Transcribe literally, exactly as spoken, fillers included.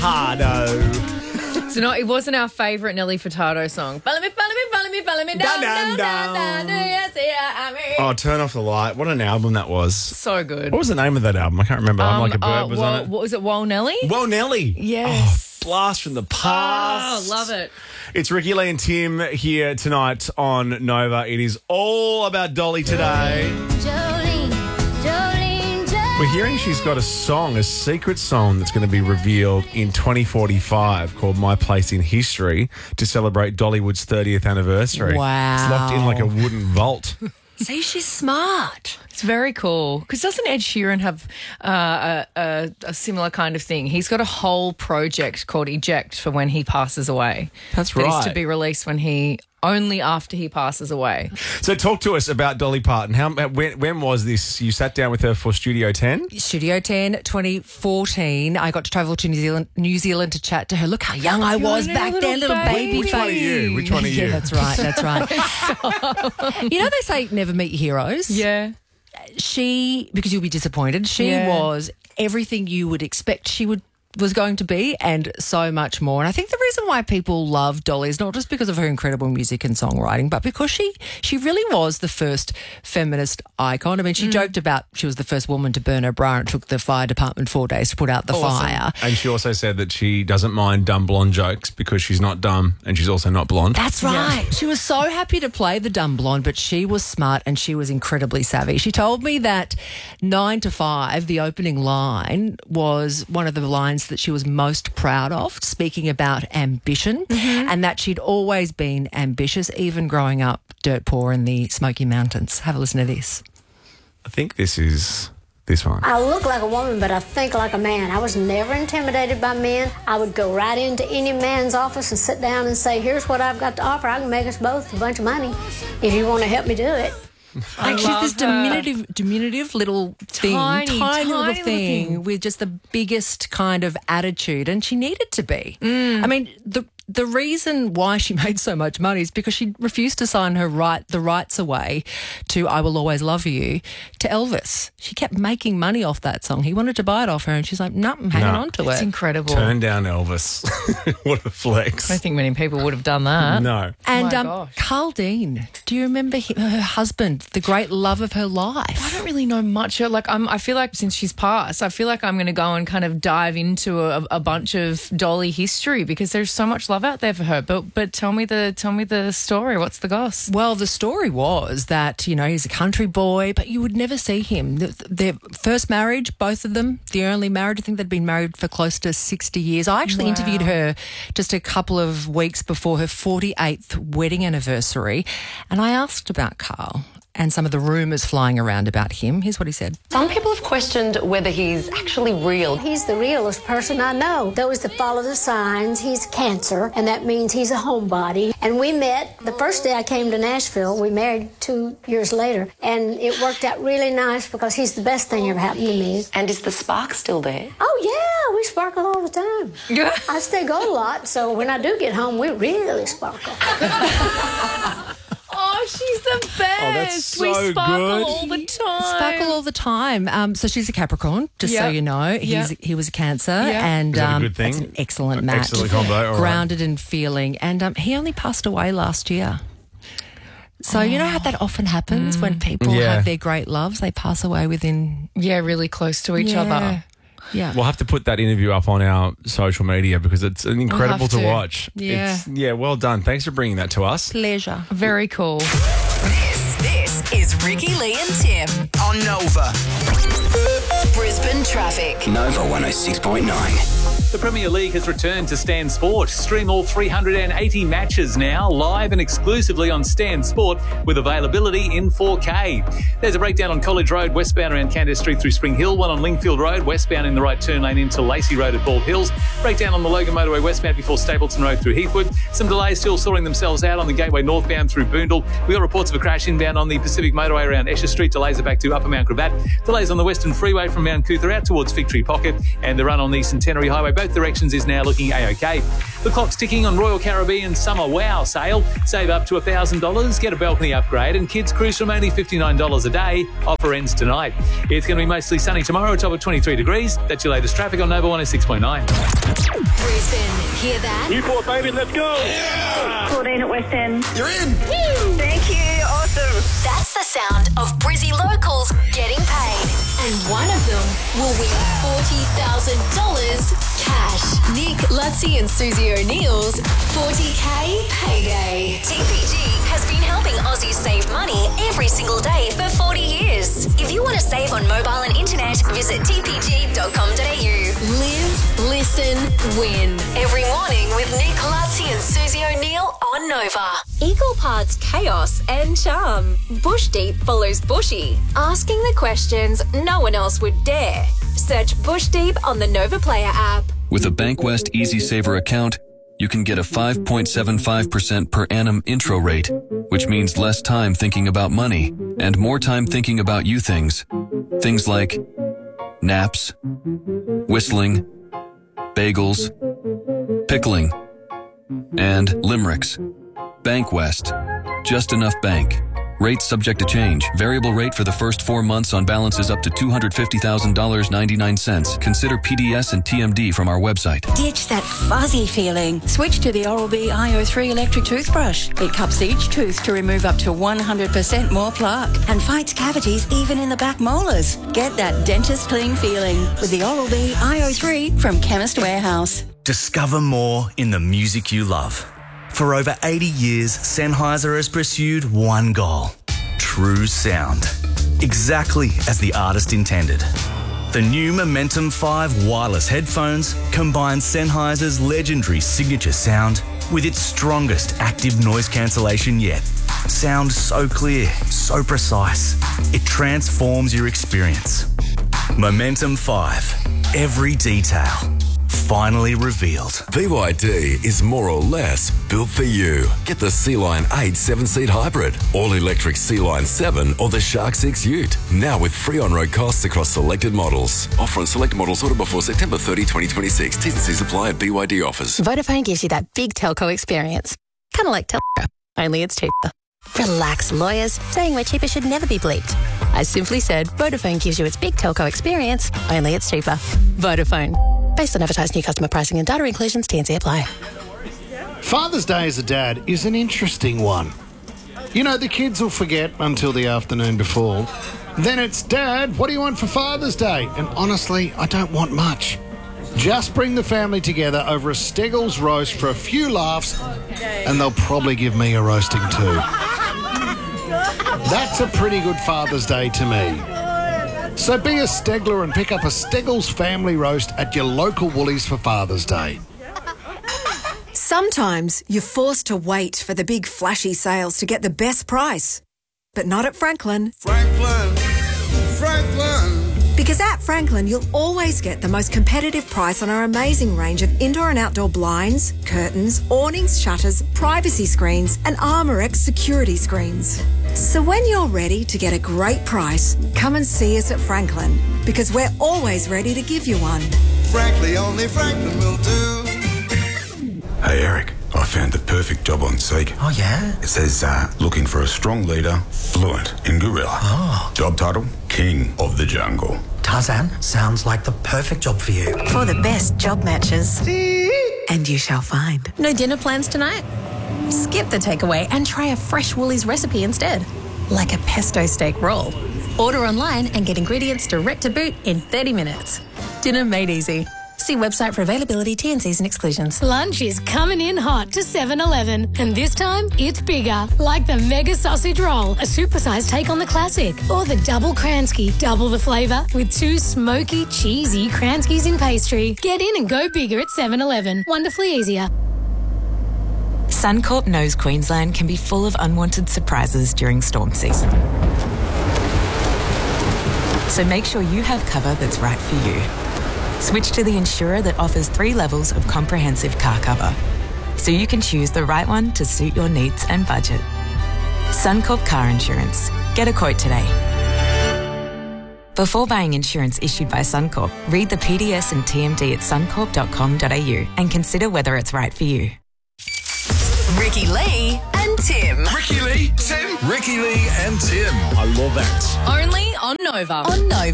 Hardo. So no, it wasn't our favourite Nelly Furtado song. Follow me, follow me, follow me, follow me down, down, down, down, do you see I mean? Oh, Turn Off the Light. What an album that was. So good. What was the name of that album? I can't remember. I'm Um, Like a Bird uh, was Whoa- on it. What was it, Whoa Nelly? Whoa, Nelly. Yes. Oh, blast from the past. Oh, love it. It's Ricky, Lee and Tim here tonight on Nova. It is all about Dolly today. Jolene, Jolene, Jolene. We're hearing she's got a song, a secret song that's going to be revealed in twenty forty-five called My Place in History to celebrate Dollywood's thirtieth anniversary. Wow. It's locked in like a wooden vault. See, she's smart. It's very cool. Because doesn't Ed Sheeran have uh, a, a, a similar kind of thing? He's got a whole project called Eject for when he passes away. That's that right. is to be released when he only after he passes away. So talk to us about Dolly Parton. How when, when was this? You sat down with her for Studio ten? Studio ten, twenty fourteen. I got to travel to New Zealand New Zealand to chat to her. Look how young I was know, back little then, little baby. baby Which face. one are you? Which one are you? Yeah, that's right, that's right. You know they say never meet your heroes? Yeah. She, because you'll be disappointed, she Yeah. was everything you would expect she would was going to be and so much more. And I think the reason why people love Dolly is not just because of her incredible music and songwriting, but because she she really was the first feminist icon. I mean, she Mm. joked about she was the first woman to burn her bra and it took the fire department four days to put out the Awesome. fire. And she also said that she doesn't mind dumb blonde jokes because she's not dumb and she's also not blonde. That's right. She was so happy to play the dumb blonde, but she was smart and she was incredibly savvy. She told me that nine to five, the opening line, was one of the lines that she was most proud of, speaking about ambition, and that she'd always been ambitious, even growing up dirt poor in the Smoky Mountains. Have a listen to this. I think this is this one. I look like a woman, but I think like a man. I was never intimidated by men. I would go right into any man's office and sit down and say, here's what I've got to offer. I can make us both a bunch of money if you want to help me do it. Like she's love this her. diminutive, diminutive little thing, Tiny, tiny, tiny little little thing, thing. with just the biggest kind of attitude, and she needed to be. Mm. I mean, the the reason why she made so much money is because she refused to sign her right the rights away to "I Will Always Love You" to Elvis. She kept making money off that song. He wanted to buy it off her, and she's like, "No, I'm hanging No. on to It's it." incredible. Turn down Elvis. What a flex. I don't think many people would have done that. No. And My um, gosh. Carl Dean, do you remember him, her husband, the great love of her life? I don't really know much. Like I'm, I feel like since she's passed, I feel like I'm going to go and kind of dive into a, a bunch of Dolly history because there's so much love out there for her. But but tell me the tell me the story. What's the goss? Well, the story was that, you know, he's a country boy, but you would never see him. The- Their first marriage, both of them, the only marriage, I think they'd been married for close to sixty years. I actually Wow. interviewed her just a couple of weeks before her forty-eighth wedding anniversary, and I asked about Carl and some of the rumours flying around about him. Here's what he said. Some people have questioned whether he's actually real. He's the realest person I know. Those that follow the signs, he's Cancer, and that means he's a homebody. And we met the first day I came to Nashville. We married two years later, and it worked out really nice because he's the best thing ever happened to me. And is the spark still there? Oh, yeah, we sparkle all the time. I stay gone a lot, so when I do get home, we really sparkle. Oh, she's the best. Oh, that's we so sparkle good. all the time. Sparkle all the time. Um, so she's a Capricorn, just so Yep. you know. He's Yep. He was a Cancer, Yep. and Is that a um, good thing? that's an excellent An match. excellent combo, all right. Grounded in feeling, and um, he only passed away last year. So you know how that often happens when people Yeah. have their great loves, they pass away within Yeah, really close to each yeah. other. Yeah. We'll have to put that interview up on our social media because it's incredible have to to. watch. Yeah. It's, yeah, well done. Thanks for bringing that to us. Pleasure. Very cool. This, this is Ricky, Lee and Tim On Nova. Brisbane Traffic. Nova one oh six point nine. The Premier League has returned to Stan Sport. Stream all three hundred eighty matches now, live and exclusively on Stan Sport, with availability in four K. There's a breakdown on College Road, westbound around Candace Street through Spring Hill, one on Lingfield Road, westbound in the right turn lane into Lacey Road at Bald Hills, breakdown on the Logan Motorway westbound before Stapleton Road through Heathwood. Some delays still sorting themselves out on the Gateway northbound through Boondall. We got reports of a crash inbound on the Pacific Motorway around Esher Street. Delays are back to Upper Mount Gravatt. Delays on the Western Freeway from Mount Coother out towards Fig Tree Pocket, and the run on the Centenary Highway back both directions is now looking A-OK. The clock's ticking on Royal Caribbean Summer Wow sale. Save up to one thousand dollars, get a balcony upgrade, and kids cruise from only fifty-nine dollars a day. Offer ends tonight. It's going to be mostly sunny tomorrow, a top of twenty-three degrees. That's your latest traffic on Nova one oh six point nine. Brisbane, hear that? Newport, baby, let's go. Yeah. Claudine at West End. You're in. Woo. Thank you. Awesome. That's the sound of Brizzy locals getting paid. And one of them will win forty thousand dollars cash. Nick, Lutzi and Susie O'Neill's forty K payday. T P G has been helping Aussies save money every single day for forty years. If you want to save on mobile and internet, visit t p g dot com dot a u. Live, listen, win. Every morning with Nick, Lutzi and Susie O'Neill on Nova. Equal parts chaos and charm. Bush Deep follows Bushy, asking the questions no one else would dare. Search Bush Deep on the Nova Player app. With a Bankwest Easy Saver account, you can get a five point seven five percent per annum intro rate, which means less time thinking about money and more time thinking about you things. Things like naps, whistling, bagels, pickling, and limericks. Bankwest. Just enough bank. Rates subject to change. Variable rate for the first four months on balances up to two hundred fifty thousand dollars and ninety-nine cents. Consider P D S and T M D from our website. Ditch that fuzzy feeling. Switch to the Oral-B I O three electric toothbrush. It cups each tooth to remove up to one hundred percent more plaque and fights cavities even in the back molars. Get that dentist clean feeling with the Oral-B I O three from Chemist Warehouse. Discover more in the music you love. For over eighty years, Sennheiser has pursued one goal: true sound. Exactly as the artist intended. The new Momentum five wireless headphones combine Sennheiser's legendary signature sound with its strongest active noise cancellation yet. Sound so clear, so precise, it transforms your experience. Momentum five. Every detail. Finally revealed. B Y D is more or less built for you. Get the Sea-Line eight seven-seat hybrid, all-electric Sea-Line seven or the Shark six Ute. Now with free on-road costs across selected models. Offer on select models ordered before September thirtieth, twenty twenty-six. T's and C's apply at B Y D offers. Vodafone gives you that big telco experience. Kind of like telco, only it's cheaper. Relax, lawyers. Saying we're cheaper should never be bleeped. I simply said Vodafone gives you its big telco experience, only it's cheaper. Vodafone. Based on advertised new customer pricing and data inclusions, T and C apply. Father's Day as a dad is an interesting one. You know, the kids will forget until the afternoon before. Then it's, Dad, what do you want for Father's Day? And honestly, I don't want much. Just bring the family together over a Steggles roast for a few laughs, and they'll probably give me a roasting too. That's a pretty good Father's Day to me. So be a Stegler and pick up a Steggles family roast at your local Woolies for Father's Day. Sometimes you're forced to wait for the big flashy sales to get the best price. But not at Franklin. Franklin, Franklin. Because at Franklin, you'll always get the most competitive price on our amazing range of indoor and outdoor blinds, curtains, awnings, shutters, privacy screens, and Armorex security screens. So when you're ready to get a great price, come and see us at Franklin, because we're always ready to give you one. Frankly, only Franklin will do. Hey, Eric, I found the perfect job on Seek. Oh, yeah? It says, uh, looking for a strong leader, fluent in gorilla. Oh. Job title, King of the Jungle. Tarzan, sounds like the perfect job for you. For the best job matches. And you shall find. No dinner plans tonight? Skip the takeaway and try a fresh Woolies recipe instead. Like a pesto steak roll. Order online and get ingredients direct to boot in thirty minutes. Dinner made easy. See website for availability, T and C's and exclusions. Lunch is coming in hot to seven eleven, and this time it's bigger, like the Mega Sausage Roll, a supersized take on the classic, or the Double Kransky, double the flavour with two smoky, cheesy Kranskys in pastry. Get in and go bigger at seven eleven. Wonderfully easier. Suncorp knows Queensland can be full of unwanted surprises during storm season. So make sure you have cover that's right for you. Switch to the insurer that offers three levels of comprehensive car cover, so you can choose the right one to suit your needs and budget. Suncorp Car Insurance. Get a quote today. Before buying insurance issued by Suncorp, read the P D S and T M D at suncorp dot com dot a u and consider whether it's right for you. Ricky Lee and Tim. Ricky Lee, Tim. Ricky Lee and Tim. I love that. Only on Nova. On Nova.